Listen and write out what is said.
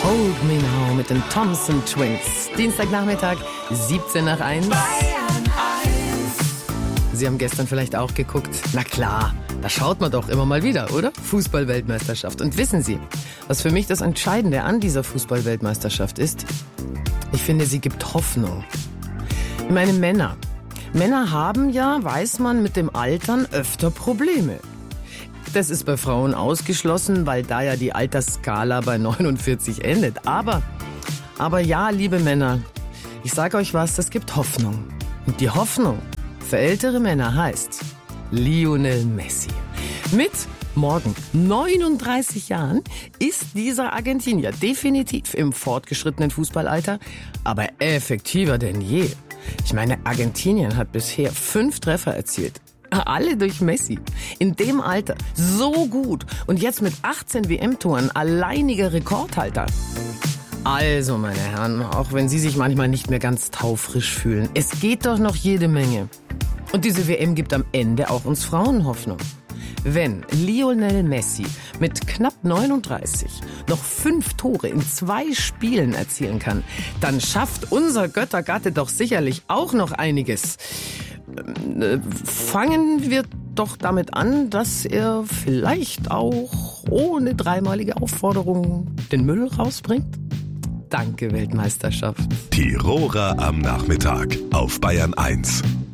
Hold Me Now mit den Thompson Twins. Dienstagnachmittag, 17:01. Sie haben gestern vielleicht auch geguckt. Na klar, da schaut man doch immer mal wieder, oder? Fußball-Weltmeisterschaft. Und wissen Sie, was für mich das Entscheidende an dieser Fußball-Weltmeisterschaft ist? Ich finde, sie gibt Hoffnung. Ich meine, Männer haben ja, weiß man, mit dem Altern öfter Probleme. Das ist bei Frauen ausgeschlossen, weil da ja die Altersskala bei 49 endet. Aber ja, liebe Männer, ich sage euch was, das gibt Hoffnung. Und die Hoffnung für ältere Männer heißt Lionel Messi. Mit morgen 39 Jahren ist dieser Argentinier definitiv im fortgeschrittenen Fußballalter, aber effektiver denn je. Ich meine, Argentinien hat bisher 5 Treffer erzielt. Alle durch Messi. In dem Alter so gut. Und jetzt mit 18 WM-Toren alleiniger Rekordhalter. Also, meine Herren, auch wenn Sie sich manchmal nicht mehr ganz taufrisch fühlen, es geht doch noch jede Menge. Und diese WM gibt am Ende auch uns Frauen Hoffnung. Wenn Lionel Messi mit knapp 39 noch 5 Tore in 2 Spielen erzielen kann, dann schafft unser Göttergatte doch sicherlich auch noch einiges. Fangen wir doch damit an, dass er vielleicht auch ohne dreimalige Aufforderung den Müll rausbringt. Danke, Weltmeisterschaft. Die Rohrer am Nachmittag auf Bayern 1.